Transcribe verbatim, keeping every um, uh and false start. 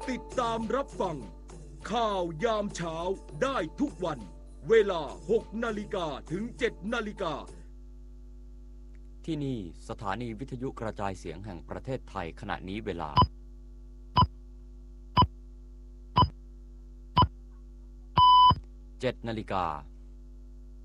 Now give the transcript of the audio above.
ติดตามรับฟังข่าวยามเช้าได้ทุกวันเวลาหกนาฬิกาถึงเจ็ดนาฬิกาที่นี่สถานีวิทยุกระจายเสียงแห่งประเทศไทยขณะนี้เวลาเจ็ดนาฬิกา